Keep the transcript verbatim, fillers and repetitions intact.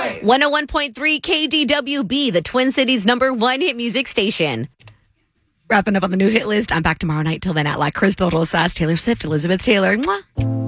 one oh one point three K D W B, the Twin Cities' number one hit music station. Wrapping up on the new hit list. I'm back tomorrow night. Till then, at La Crystal Rosas, Taylor Swift, Elizabeth Taylor. Mwah.